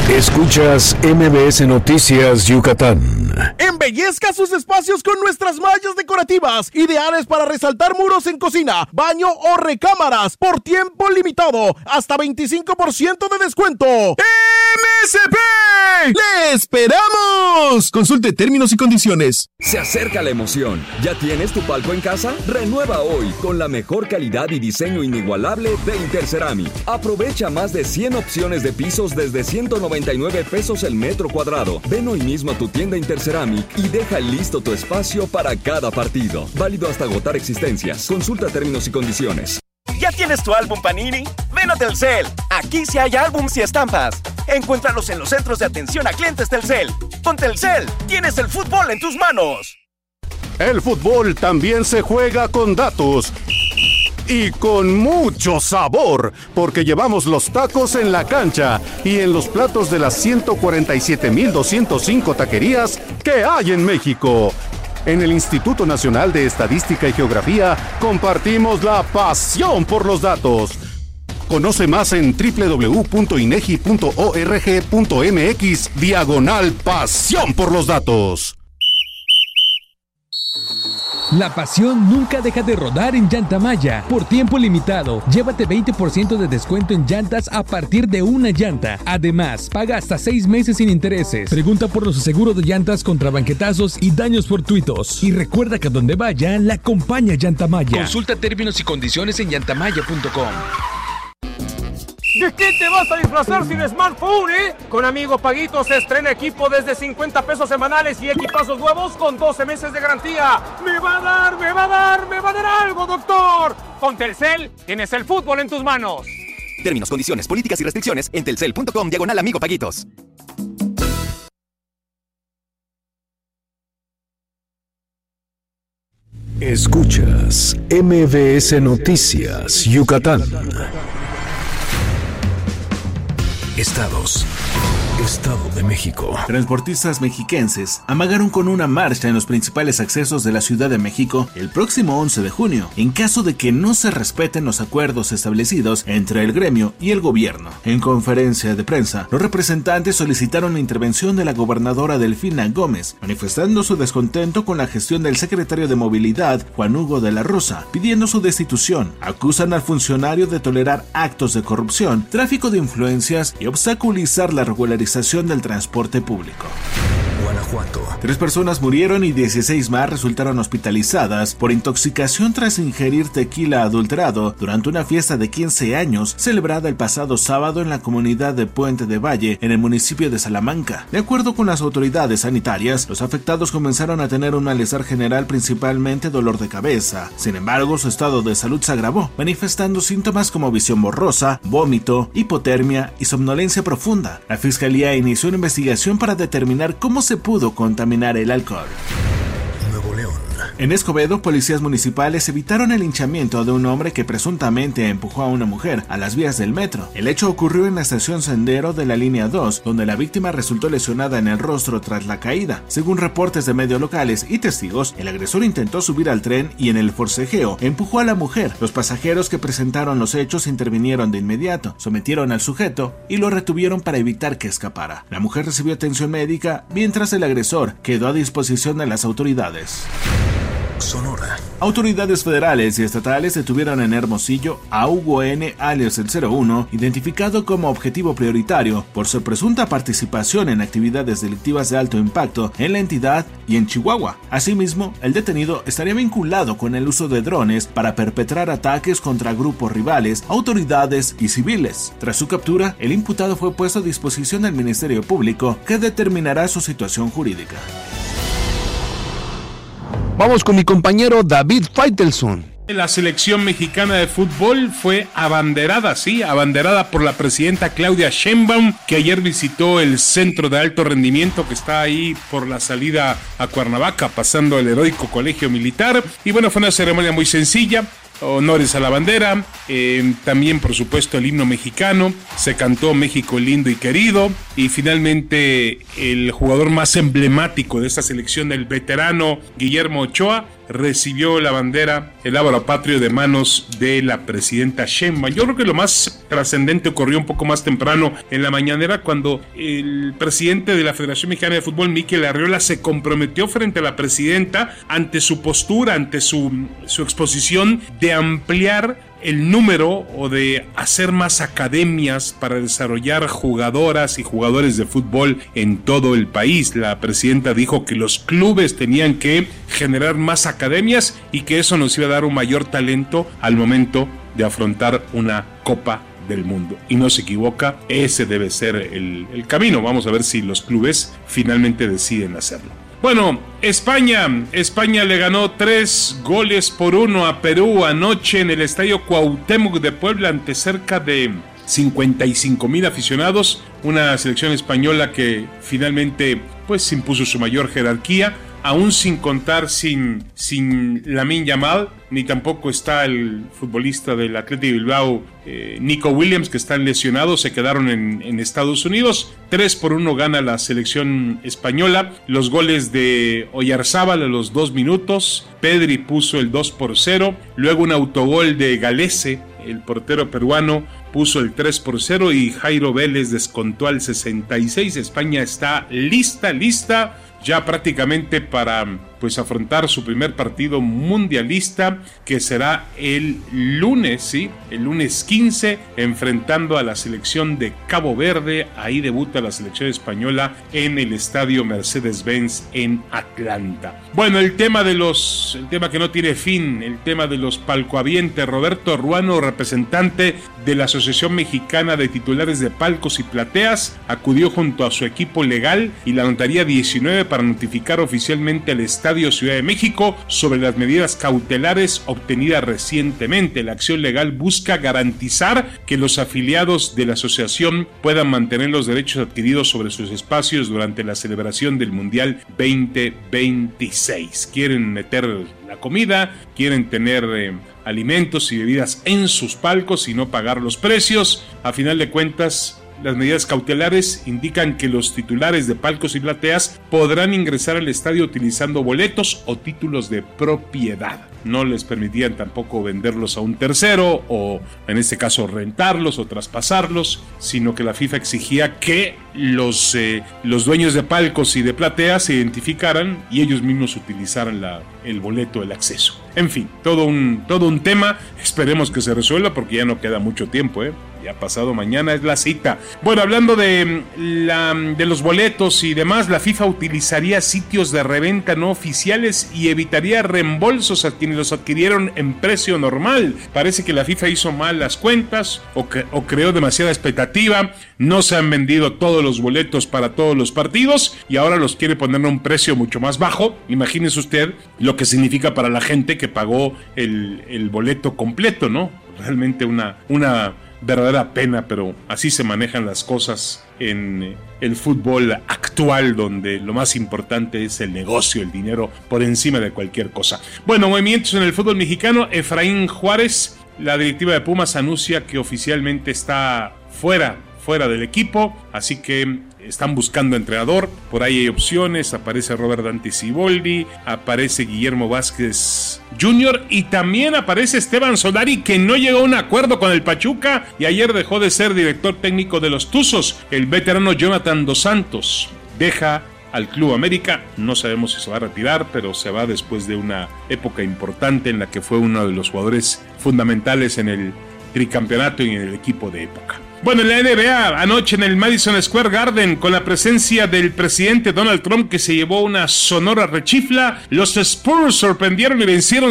Escuchas MBS Noticias Yucatán. Embellezca sus espacios con nuestras mallas decorativas, ideales para resaltar muros en cocina, baño o recámaras, por tiempo limitado, hasta 25% de descuento. ¡MSP! ¡Le esperamos! Consulte términos y condiciones. Se acerca la emoción. ¿Ya tienes tu palco en casa? Renueva hoy con la mejor calidad y diseño inigualable de Interceramic. Aprovecha más de 100 opciones de pisos desde 199 pesos el metro cuadrado. Ven hoy mismo a tu tienda Interceramic y deja listo tu espacio para cada partido. Válido hasta agotar existencias. Consulta términos y condiciones. ¿Ya tienes tu álbum Panini? Ven a Telcel. Aquí sí hay álbums y estampas. Encuéntralos en los centros de atención a clientes Telcel. Con Telcel, tienes el fútbol en tus manos. El fútbol también se juega con datos. Y con mucho sabor, porque llevamos los tacos en la cancha y en los platos de las 147,205 taquerías que hay en México. En el Instituto Nacional de Estadística y Geografía compartimos la pasión por los datos. Conoce más en www.inegi.org.mx/pasión por los datos. La pasión nunca deja de rodar en Llantamaya. Por tiempo limitado, llévate 20% de descuento en llantas a partir de una llanta. Además, paga hasta 6 meses sin intereses. Pregunta por los seguros de llantas contra banquetazos y daños fortuitos. Y recuerda que a donde vaya, la acompaña Llantamaya. Consulta términos y condiciones en llantamaya.com. ¿De qué te vas a disfrazar sin smartphone, Con Amigo Paguitos se estrena equipo desde 50 pesos semanales y equipazos nuevos con 12 meses de garantía. ¡Me va a dar algo, doctor! Con Telcel tienes el fútbol en tus manos. Términos, condiciones, políticas y restricciones en telcel.com/Amigo Paguitos. Escuchas MBS Noticias Yucatán. Estados. Estado de México. Transportistas mexiquenses amagaron con una marcha en los principales accesos de la Ciudad de México el próximo 11 de junio, en caso de que no se respeten los acuerdos establecidos entre el gremio y el gobierno. En conferencia de prensa, los representantes solicitaron la intervención de la gobernadora Delfina Gómez, manifestando su descontento con la gestión del secretario de Movilidad, Juan Hugo de la Rosa, pidiendo su destitución. Acusan al funcionario de tolerar actos de corrupción, tráfico de influencias y obstaculizar la regularización del transporte público. Guanajuato. 3 personas murieron y 16 más resultaron hospitalizadas por intoxicación tras ingerir tequila adulterado durante una fiesta de 15 años celebrada el pasado sábado en la comunidad de Puente de Valle, en el municipio de Salamanca. De acuerdo con las autoridades sanitarias, los afectados comenzaron a tener un malestar general, principalmente dolor de cabeza. Sin embargo, su estado de salud se agravó, manifestando síntomas como visión borrosa, vómito, hipotermia y somnolencia profunda. La fiscalía inició una investigación para determinar cómo se pudo contaminar el alcohol. Nuevo León. En Escobedo, policías municipales evitaron el linchamiento de un hombre que presuntamente empujó a una mujer a las vías del metro. El hecho ocurrió en la estación Sendero de la línea 2, donde la víctima resultó lesionada en el rostro tras la caída. Según reportes de medios locales y testigos, el agresor intentó subir al tren y en el forcejeo empujó a la mujer. Los pasajeros que presentaron los hechos intervinieron de inmediato, sometieron al sujeto y lo retuvieron para evitar que escapara. La mujer recibió atención médica, mientras el agresor quedó a disposición de las autoridades. Sonora. Autoridades federales y estatales detuvieron en Hermosillo a Hugo N., alias el 01, identificado como objetivo prioritario por su presunta participación en actividades delictivas de alto impacto en la entidad y en Chihuahua. Asimismo, el detenido estaría vinculado con el uso de drones para perpetrar ataques contra grupos rivales, autoridades y civiles. Tras su captura, el imputado fue puesto a disposición del Ministerio Público, que determinará su situación jurídica. Vamos con mi compañero David Faitelson. La selección mexicana de fútbol fue abanderada por la presidenta Claudia Sheinbaum, que ayer visitó el centro de alto rendimiento que está ahí por la salida a Cuernavaca, pasando el heroico colegio militar. Y bueno, fue una ceremonia muy sencilla. Honores a la bandera, también por supuesto el himno mexicano, se cantó México lindo y querido, y finalmente el jugador más emblemático de esta selección, el veterano Guillermo Ochoa, recibió la bandera, el ábaro patrio, de manos de la presidenta Sheinbaum. Yo creo que lo más trascendente ocurrió un poco más temprano en la mañanera, cuando el presidente de la Federación Mexicana de Fútbol, Mikel Arriola, se comprometió frente a la presidenta ante su postura, ante su exposición, de ampliar el número o de hacer más academias para desarrollar jugadoras y jugadores de fútbol en todo el país. La presidenta dijo que los clubes tenían que generar más academias y que eso nos iba a dar un mayor talento al momento de afrontar una Copa del Mundo. Y no se equivoca, ese debe ser el camino. Vamos a ver si los clubes finalmente deciden hacerlo. Bueno, España le ganó 3-1 a Perú anoche en el Estadio Cuauhtémoc de Puebla ante cerca de 55,000 aficionados. Una selección española que finalmente pues impuso su mayor jerarquía, aún sin contar sin Lamine Yamal, ni tampoco está el futbolista del Athletic Bilbao, Nico Williams, que están lesionados, se quedaron en Estados Unidos. 3-1 gana la selección española. Los goles de Oyarzábal a los 2 minutos, Pedri puso el 2-0, luego un autogol de Galese, el portero peruano, puso el 3-0 y Jairo Vélez descontó al 66. España está lista ya prácticamente para pues afrontar su primer partido mundialista, que será el lunes, el lunes 15, enfrentando a la selección de Cabo Verde. Ahí debuta la selección española en el estadio Mercedes-Benz en Atlanta. Bueno, el tema que no tiene fin, el tema de los palcohabientes. Roberto Ruano, representante de la Asociación Mexicana de Titulares de Palcos y Plateas, acudió junto a su equipo legal y la notaría 19 para notificar oficialmente al Estadio Ciudad de México sobre las medidas cautelares obtenidas recientemente. La acción legal busca garantizar que los afiliados de la asociación puedan mantener los derechos adquiridos sobre sus espacios durante la celebración del Mundial 2026. Quieren meter la comida, quieren tener alimentos y bebidas en sus palcos y no pagar los precios. A final de cuentas, las medidas cautelares indican que los titulares de palcos y plateas podrán ingresar al estadio utilizando boletos o títulos de propiedad. No les permitían tampoco venderlos a un tercero o, en este caso, rentarlos o traspasarlos, sino que la FIFA exigía que los dueños de palcos y de plateas se identificaran y ellos mismos utilizaran el boleto, el acceso. En fin, todo un tema. Esperemos que se resuelva porque ya no queda mucho tiempo, Ya pasado mañana es la cita. Bueno, hablando de los boletos y demás, la FIFA utilizaría sitios de reventa no oficiales y evitaría reembolsos a quienes los adquirieron en precio normal. Parece que la FIFA hizo mal las cuentas o creó demasiada expectativa. No se han vendido todos los boletos para todos los partidos y ahora los quiere poner a un precio mucho más bajo. Imagínese usted lo que significa para la gente que pagó el boleto completo, ¿no? Realmente una verdadera pena, pero así se manejan las cosas en el fútbol actual, donde lo más importante es el negocio, el dinero por encima de cualquier cosa. Bueno, movimientos en el fútbol mexicano. Efraín Juárez, la directiva de Pumas, anuncia que oficialmente está fuera del equipo, así que están buscando entrenador. Por ahí hay opciones. Aparece Robert Dante Siboldi, aparece Guillermo Vázquez Jr. y también aparece Esteban Solari, que no llegó a un acuerdo con el Pachuca y ayer dejó de ser director técnico de los Tuzos. El veterano Jonathan Dos Santos deja al Club América. No sabemos si se va a retirar, pero se va después de una época importante en la que fue uno de los jugadores fundamentales en el tricampeonato y en el equipo de época. Bueno, en la NBA, anoche en el Madison Square Garden, con la presencia del presidente Donald Trump, que se llevó una sonora rechifla, los Spurs sorprendieron y vencieron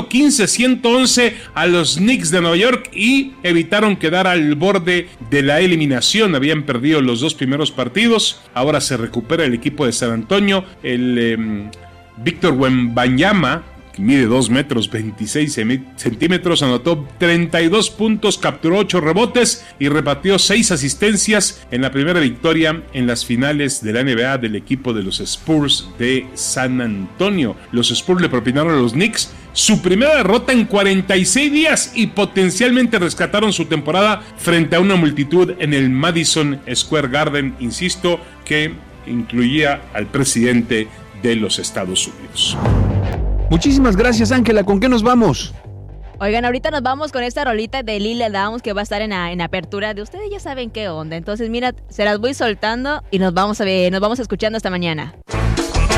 115-111 a los Knicks de Nueva York y evitaron quedar al borde de la eliminación. Habían perdido los 2 primeros partidos. Ahora se recupera el equipo de San Antonio. El Víctor Wembanyama, que mide 2 metros 26 centímetros, anotó 32 puntos, capturó 8 rebotes y repartió 6 asistencias en la primera victoria en las finales de la NBA del equipo de los Spurs de San Antonio. Los Spurs le propinaron a los Knicks su primera derrota en 46 días y potencialmente rescataron su temporada frente a una multitud en el Madison Square Garden, insisto, que incluía al presidente de los Estados Unidos. Muchísimas gracias, Ángela. ¿Con qué nos vamos? Oigan, ahorita nos vamos con esta rolita de Lily Downs que va a estar en apertura de ustedes ya saben qué onda. Entonces, mira, se las voy soltando y nos vamos escuchando esta mañana.